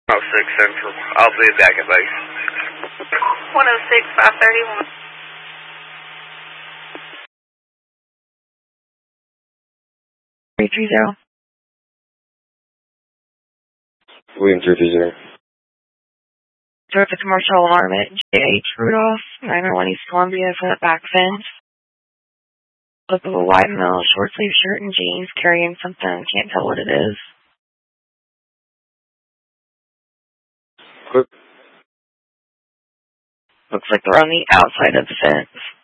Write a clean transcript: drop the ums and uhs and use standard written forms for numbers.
106 Central. I'll be back at base. 106, 531. William 330. So it's a commercial alarm at J.H. Rudolph, 901 East Columbia, front back fence. Look of a white male, short sleeve shirt and jeans, carrying something. Can't tell what it is. Quick. Looks like they're on the outside of the fence.